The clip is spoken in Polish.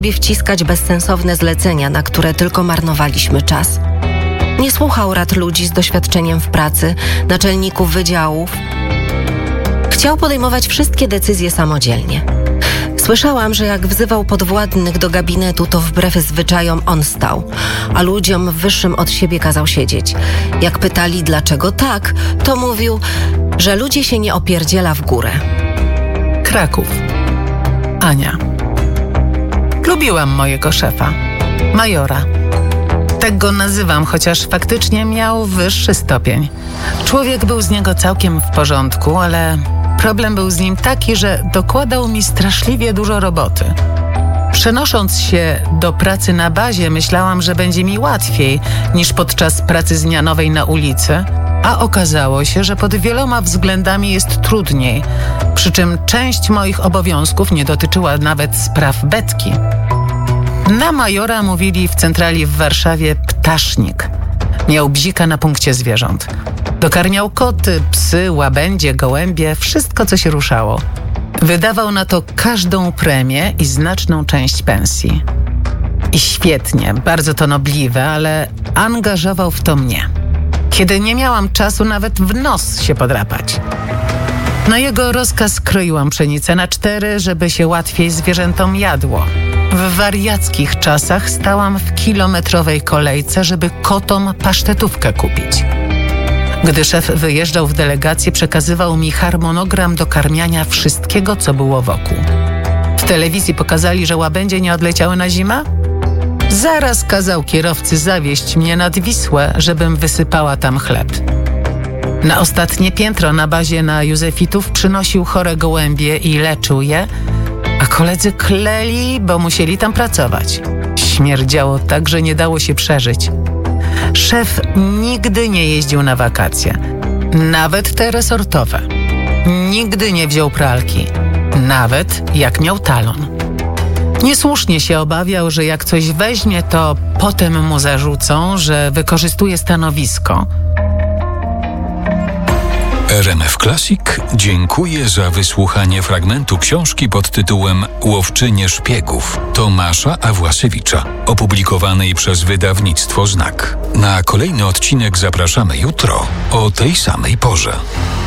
wciskać bezsensowne zlecenia, na które tylko marnowaliśmy czas. Nie słuchał rad ludzi z doświadczeniem w pracy, naczelników wydziałów. Chciał podejmować wszystkie decyzje samodzielnie. Słyszałam, że jak wzywał podwładnych do gabinetu, to wbrew zwyczajom on stał, a ludziom wyższym od siebie kazał siedzieć. Jak pytali, dlaczego tak, to mówił, że ludzie się nie opierdziela w górę. Kraków. Ania. Lubiłam mojego szefa, majora. Tak go nazywam, chociaż faktycznie miał wyższy stopień. Człowiek był z niego całkiem w porządku, ale problem był z nim taki, że dokładał mi straszliwie dużo roboty. Przenosząc się do pracy na bazie, myślałam, że będzie mi łatwiej niż podczas pracy zmianowej na ulicy, a okazało się, że pod wieloma względami jest trudniej, przy czym część moich obowiązków nie dotyczyła nawet spraw Betki. Na majora mówili w centrali w Warszawie ptasznik. Miał bzika na punkcie zwierząt. Dokarmiał koty, psy, łabędzie, gołębie, wszystko co się ruszało. Wydawał na to każdą premię i znaczną część pensji. I świetnie, bardzo to nobliwe, ale angażował w to mnie. Kiedy nie miałam czasu nawet w nos się podrapać. Na jego rozkaz kroiłam pszenicę na 4, żeby się łatwiej zwierzętom jadło. W wariackich czasach stałam w kilometrowej kolejce, żeby kotom pasztetówkę kupić. Gdy szef wyjeżdżał w delegację, przekazywał mi harmonogram dokarmiania wszystkiego, co było wokół. W telewizji pokazali, że łabędzie nie odleciały na zimę? Zaraz kazał kierowcy zawieźć mnie nad Wisłę, żebym wysypała tam chleb. Na ostatnie piętro na bazie na Józefitów przynosił chore gołębie i leczył je, a koledzy kleli, bo musieli tam pracować. Śmierdziało tak, że nie dało się przeżyć. Szef nigdy nie jeździł na wakacje, nawet te resortowe. Nigdy nie wziął pralki, nawet jak miał talon. Niesłusznie się obawiał, że jak coś weźmie, to potem mu zarzucą, że wykorzystuje stanowisko. RMF Classic dziękuję za wysłuchanie fragmentu książki pod tytułem Łowczynie szpiegów Tomasza Awłasiewicza, opublikowanej przez wydawnictwo Znak. Na kolejny odcinek zapraszamy jutro o tej samej porze.